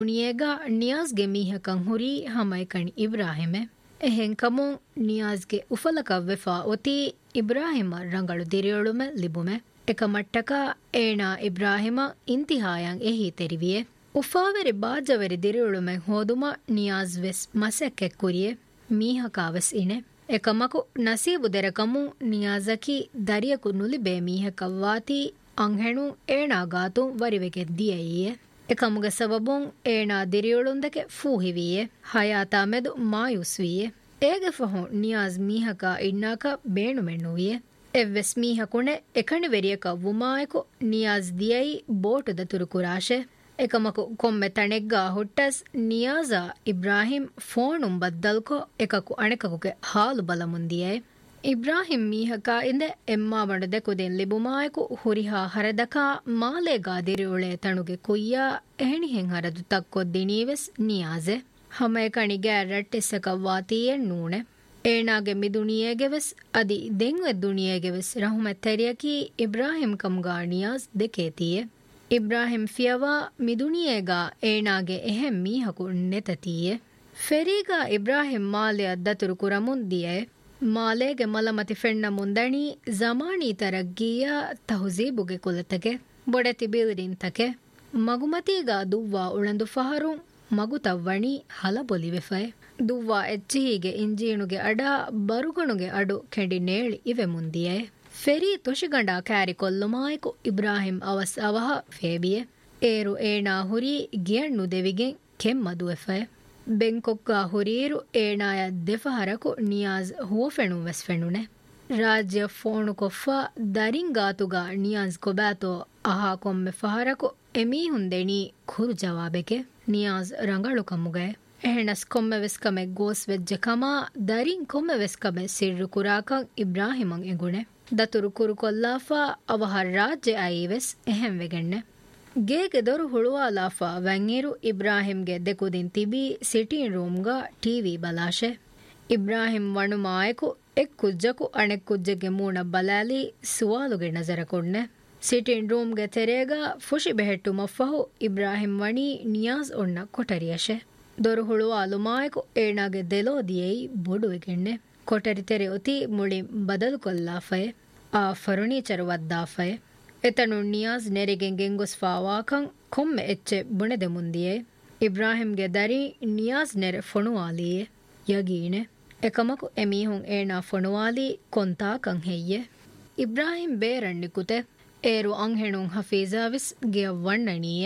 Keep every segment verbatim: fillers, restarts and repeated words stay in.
ದುನಿಯೆಗ ನಿಯಾಜ್ಗೆ ಮೀಹಕಂ ಹುರಿ ಹಮೈಕಣಿ ಇಬ್ರಾಹಿಮೆ ಎಹೆನ್ ಕಮುನ್ ನಿಯಾಜ್ಗೆ ಉಫಲಕವ್ವೆಫಾ ಒತಿ ಇಬ್ರಾಹಿಮ ರಂಗಳು ದಿರಿಯೊಳುಮೆ ಲಿಬುಮೆ ಎಕ ಮಟ್ಟಕ ಏಣ ಇಬ್ರಾಹಿಮ ಇಂತಿಹಾಯಂ ಎಹಿ ತೆರಿವಿಯೆ ಉಫಾವೆರಿ ಬಾಜವೆರಿ ದಿರಿಯೊಳುಮೆ ಹೋದುಮ ನಿಯಾಜ್ ವೆಸ್ ಮಸೆಕ್ಕೆ ಕುರಿಯೆ ಮೀಹಕಾವೆಸ್ ಇನೆ ಎಕಮಕು ನಸೀಬು ದೆರಕಮು ನಿಯಾಜಕಿ ದರಿಯಕು ನುಲಿಬೆ ಮೀಹಕವ್ವಾತಿ ಅಂಹೆಣು ಏಣ ಗಾತು ವರಿವೆಗೆ ದಿಯೆಯೆ ಎಕಮುಗೆ ಸಬಬುನ್ ಏಣ ದಿರಿಯೊಳುಂದಕೆ ಫೂಹಿವಿಯೆ ಹಯಾತಾ ಮೆದು ಮಾಯುಸ್ವಿಯೆ ಏಗೆ ಫಹು ನಿಯಾಜ್ ಮೀಹಕ ಇನ್ನಾಕ ಬೇಣು ಮೆಣ್ಣುವಿಯೆ ಎವ್ವೆಸ್ ಮೀಹಕುಣೆ ಎಕಣಿ ವೆರಿಯಕ ವುಮಾಯಕು ನಿಯಾಜ್ ದಿಯೈ ಬೋಟುದ ತುರುಕುರಾಶೆ ಎಕಮಕು ಕೊಮ್ಮೆ ತಣೆಗ್ಗಾ ಹುಟ್ಟಸ್ ನಿಯಾಜ ಇಬ್ರಾಹಿಂ ಫೋನುಂ ಬದ್ದಲ್ಕೊ ಎಕಕು ಅಣೆಕಕುಗೆ ಹಾಲು ಬಲಮುಂದಿಯೆ ಇಬ್ರಾಹಿಂ ಮೀಹಕ ಇಂದೆ ಎಮ್ಮಾ ಬಣದೆ ಕುದೆನ್ ಲಿಬುಮಾಯಕು ಹುರಿಹಾ ಹರದಕಾ ಮಾಲೆಗಾ ದಿರಿಯುಳೆ ತಣುಗೆ ಕುಯ್ಯಾ ಎಹಣಿಹೆಂ ಹರದು ತಕ್ಕೊದ್ದಿನೀವೆಸ್ ನಿಯಾಜೆ ಹಮೆ ಕಣಿಗೆ ರಟ್ಟಿಸಕ ವಾತಿಯೆನ್ ನೂಣೆ ಏಣಾಗೆ ಮಿದುಣಿಯೆಗೆವೆಸ್ ಅದಿ ದೆಂವೆ ದುಣಿಯೆಗೆವೆಸ್ ರಹುಮೆ ತೆರಿಯಕಿ ಇಬ್ರಾಹಿಂ ಕಮ್ಗಾ ನಿಯಾಜ್ ದೆಕೇತಿಯೆ ಇಬ್ರಾಹಿಂ ಫಿಯವಾ ಮಿದುಣಿಯೆಗಾ ಏಣಾಗೆ ಎಹೆಂ ಮೀಹಕು ನೆತತಿಯೆ ಫೆರೀಗಾ ಇಬ್ರಾಹಿಂ ಮಾಲೆಯ ದತುರು ಕುರಮುನ್ ದಿಯೆ ಮಾಲೆಗೆ ಮಲಮತಿ ಫೆಣ್ಣ ಮುಂದಣಿ ಜಮಾನಿ ತರಗ್ಗಿಯ ತಹುಜೀಬುಗೆ ಕುಲತಗೆ ಬೊಡೆತಿ ಬಿಲ್ಡಿಂತಕೆ ಮಗುಮತೀಗ ದುವ್ವಾ ಉಳಂದು ಫಹರು ಮಗು ತವ್ವಣಿ ಹಲಬೊಲಿವೆಫೆ ದುವ್ವಾ ಎಚ್ಚಿಹೀಗೆ ಇಂಜೀಣುಗೆ ಅಡ ಬರುಗಣುಗೆ ಅಡು ಕೆಂಡಿ ನೇಳಿ ಇವೆ ಮುಂದಿಯೆ ಫೆರಿ ತುಷಿಗಂಡ ಕ್ಯಾರಿ ಕೊಲ್ಲುಮಾಯ್ಕು ಇಬ್ರಾಹಿಂ ಅವಸ್ ಅವಹ ಫೇಬಿಯೆ ಏರು ಏಣಾ ಹುರಿ ಗಿಯಣ್ಣು ದೆವಿಗೆ ಕೆಮ್ಮದುವೆಫೆ ಬೆಂಕೊಕ್ಕ ಹುರೀರು ಏಣಾಯ ದೆಫಹರಕು ನಿಯಾಜ್ ಹುವಫೆಣು ವೆಸ್ಫೆಣುನೆ ರಾಜ್ಯ ಫೋಣು ಕೊಫ್ಫ ದರಿಂಗಾತುಗ ನಿಯಾಜ್ ಕೊಬ್ಯಾತೋ ಅಹಾ ಕೊಮ್ಮೆ ಫಹರಕು ಎಮೀ ಹುಂದೆಣಿ ಖುರು ಜವಾಬೆಗೆ ನಿಯಾಜ್ ರಂಗಳು ಕಮ್ಮುಗೆ ಎಹೆಣಸ್ ಕೊಮ್ಮೆ ವೆಸ್ಕಮೆ ಗೋಸ್ ವೆಜ್ಜೆ ಕಮಾ ದರಿಂ ಕೊಮ್ಮೆ ವೆಸ್ಕಮೆ ಸಿರ್ರು ಕುರಾಕಂ ಇಬ್ರಾಹಿಮಂ ಎಗುಣೆ ದತುರು ಕುರು ಕೊಲ್ಲಾಫಾ ಅವಹ ರಾಜ್ಯ ಐವೆಸ್ ಎಹೆಂ ವೆಗೆಣ್ಣೆ ಗೇಗೆ ದೊರು ಹುಳುವಾಲಾಫಾ ವಂಗೀರು ಇಬ್ರಾಹಿಂಗೆ ದೆಕುದಿನ್ ತಿಬಿ ಸಿಟಿನ್ ರೂಮ್ಗ ಟಿವಿ ಬಲಾಶೆ ಇಬ್ರಾಹಿಂ ವಣು ಮಾಯಕು ಎಕ್ ಕುಜ್ಜಕು ಅಣೆಕ್ ಕುಜ್ಜೆಗೆ ಮೂಣ ಬಲಾಲಿ ಸುವಾಲುಗೆ ನಜರ ಕೊಡ್ನೆ ಸಿಟಿನ್ ರೂಮ್ಗೆ ತೆರೆಗ ಫುಷಿ ಬೆಹೆಟ್ಟು ಮಫಹು ಇಬ್ರಾಹಿಂ ವಣಿ ನಿಯಾಜ್ ಒಣ್ಣ ಕೊಟರಿಯಶೆ ದೊರು ಹುಳುವಾಲು ಮಾಯಕು ಏಣಾಗೆ ದೆಲೋದಿಯೈ ಬೊಡುವೆಗೆಣ್ಣೆ ಕೊಟರಿ ತೆರೆ ಒತಿ ಮುಳಿ ಬದಲು ಕೊಲ್ಲಾಫೆ ಆ ಫರ್ನಿಚರ್ ವದ್ದಾಫೆ ಎತನು ನಿಯಾಜ್ ನೆರೆಗೆಂ ಗೆಂಗೊಸ್ ಫಾವಾಕಂ ಕೊಮ್ಮೆ ಎಚ್ಚೆ ಬುಣೆದೆ ಮುಂದಿಯೆ ಇಬ್ರಾಹಿಂಗೆ ದರಿ ನಿಯಾಜ್ ನೆರೆ ಫೊಣುವಾಲಿಯೆ ಯಗೀಣೆ ಎಕಮಕು ಎಮೀಹುಂ ಏಣಾ ಫೊಣುವಾಲಿ ಕೊಂತಾಕಂ ಹೆಯ್ಯೆ ಇಬ್ರಾಹಿಂ ಬೇರಣ್ಣಿಕುತೆ ಏರು ಅಂಹೆಣುಂ ಹಫೀಜಾವಿಸ್ ಗಿಯ ವಣ್ಣಣಿಯೆ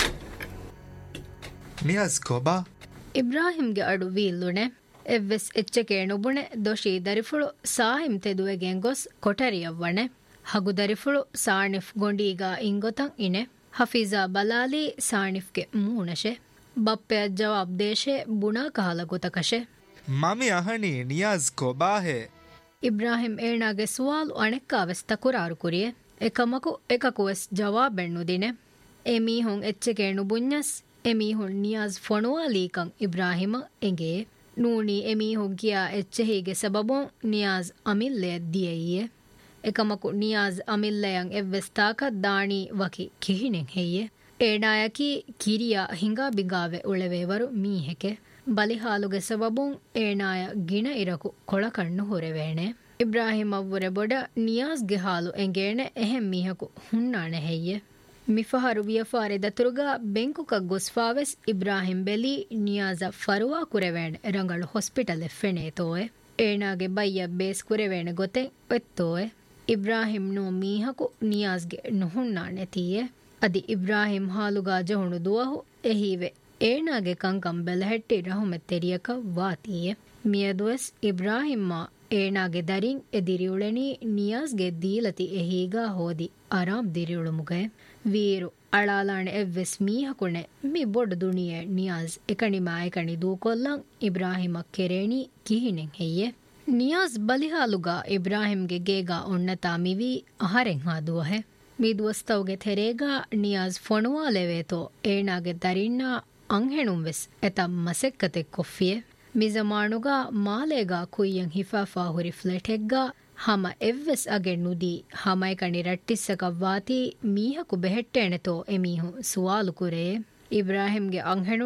ನಿಯಾಜ್ ಕೋಬಾ ಇಬ್ರಾಹಿಂಗೆ ಅಡು ವೀಲ್ಲುಣೆ ಎವ್ವೆಸ್ ಎಚ್ಚೆಕೇಣು ಬುಣೆ ದೊಶಿ ದರಿಫುಳು ಸಾಹಿಂ ತೆದುವೆಗೆಂ ಗೊಸ್ ಕೊಟರಿಯವ್ವಣೆ ಹಗು ದರಿಫುಳು ಸಾಣಿಫ್ ಗೊಂಡೀಗ ಇಂಗೊತಂ ಇನೆ ಹಫೀಜಾ ಬಲಾಲಿ ಸಾಣಿಫ್ಗೆ ಮೂಣಶೆ ಬಪ್ಪೆಯ ಜವಾಬ್ ದೇಶೆ ಬುಣಾ ಕಹಲ ಗೊತಕಶೆ ಮಮಿ ಅಹಣಿ ನಿಯಾಜ್ ಕೋಬಾಹೆ ಇಬ್ರಾಹಿಂ ಏಣಾಗೆ ಸುವಾಲು ಅಣೆಕ್ಕಾವೆಸ್ ತಕುರಾರು ಕುರಿಯೆ ಎಕಮಕು ಎಕಕುವೆಸ್ ಜವಾಬೆಣ್ಣು ದಿನೆ ಎಮೀಹುಂ ಎಚ್ಚೆಕೇಣು ಬುಣ್ಯಸ್ ಎಮೀಹುಂ ನಿಯಾಜ್ ಫೊಣುವಾಲೀಕಂ ಇಬ್ರಾಹಿಮ ಎಂಗೆ ನೂಣಿ ಎಮೀಹುಂ ಗಿಯಾ ಎಚ್ಚೆಹೀಗೆ ಸಬಬುಂ ನಿಯಾಜ್ ಅಮಿಲ್ಲೆ ದಿಯೆಯೆ ಎಕಮಕು ನಿಯಾಜ್ ಅಮಿಲ್ಲೆಯಂ ಎವ್ವೆಸ್ ತಾಕತ್ ದಾಣಿ ವಕಿ ಕಿಹಿಣೆಂ ಹೆಯ್ಯೆ ಏಣಾಯಕಿ ಕಿರಿಯ ಹಿಂಗಾ ಬಿಗಾವೆ ಉಳೆವೇವರು ಮೀಹೆಕೆ ಬಲಿಹಾಲುಗೆ ಸಬಬುಂ ಏಣಾಯ ಗಿಣ ಇರಕು ಕೊಳಕಣ್ಣು ಹೊರೆವೇಣೆ ಇಬ್ರಾಹಿಂ ಅವ್ವರೆ ಬೊಡ ನಿಯಾಜ್ಗೆ ಹಾಲು ಎಂಗೇಣೆ ಎಹೆಂ ಮೀಹಕು ಹುಣ್ಣಾಣೆ ಹೆಯ್ಯೆ ಮಿಫಹರು ವಿಯಫಾರೆ ದತುರುಗ ಬೆಂಕುಕ ಗೊಸ್ಫಾವೆಸ್ ಇಬ್ರಾಹಿಂ ಬೆಲಿ Niyaz ಫರುವಾ ಕುರೆವೇಣೆ ರಂಗಳು hospital ಫೆಣೇತೋಯೆ ಏಣಾಗೆ ಬಯ್ಯ base ಕುರೆವೇಣೆ ಗೊತೆ ಎತ್ತೋಯೆ Ibrahim no ಮೀಹಕು ನಿಯಾಜ್ಗೆ ನುಹುಣ್ಣಾಣೆ ತೀಯೆ ಅದಿ ಇಬ್ರಾಹಿಂ ಹಾಲುಗಾ ಜಹುಣು ದುವಹು ಎಹೀವೆ ಏಣಾಗೆ ಕಂಕಂ ಬೆಲಹೆಟ್ಟಿ ರಹುಮೆ ತೆರಿಯಕ ವಾತೀಯೆ ಮಿಯದುವೆಸ್ ಇಬ್ರಾಹಿಮ್ಮ ಏಣಾಗೆ ದರಿಂ ಎದಿರಿಯುಳೆನಿ ನಿಯಾಜ್ಗೆ ದೀಲತಿ ಎಹೀಗಾ ಹೋದಿ ಆರಾಮ್ ದಿರಿಯುಳು ಮುಗೆ ವೀರು ಅಳಾಲಾಣೆ ಎವ್ವೆಸ್ ಮೀಹಕುಣೆ ಮಿ ಬೊಡ್ ದುಣಿಯೆ ನಿಯಾಜ್ ಎಕಣಿ ಮಾಯಕಣಿ ದೂಕೊಲ್ಲಂ ಇಬ್ರಾಹಿಮ ಕೆರೇಣಿ ಕಿಹಿಣೆಂ ಹೆಯ್ಯೆ ನಿಯಾಜ್ ಬಲಿಹಾಲುಗಾ ಇಬ್ರಾಹಿಂಗೆ ಗೇಗಾ ಒಣ್ಣತಾ ಮಿವಿ ಅಹರೆಂ ಹಾದುವಹೆ ಮೀದುವಸ್ತವ್ಗೆ ಥೆರೇಗಾ ನಿಯಾಜ್ ಫೊಣುವಾಲೆವೇತೋ ಏಣಾಗೆ ದರಿಣ್ಣ ಅಂಹೆಣುಂ ವೆಸ್ ಎತ ಮಸೆಕ್ಕತೆ ಕೊಫ್ಫಿಯೆ ಮಿಜಮಾಣುಗಾ ಮಾಲೆಗಾ ಕುಯ್ಯಂ ಹಿಫಾಫಾ ಹುರಿ ಫ್ಲೆಟೆಗ್ಗಾ ಹಮ ಎವ್ವೆಸ್ ಅಗೆ ನುದಿ ಹಮೈಕಣಿ ರಟ್ಟಿಸ್ಸಕವ್ವಾತಿ ಮೀಹಕು ಬೆಹೆಟ್ಟೆಣೆತೋ ಎಮೀಹು ಸುವಾಲು ಕುರೆ ಇಬ್ರಾಹಿಂಗೆ ಅಂಹೆಣು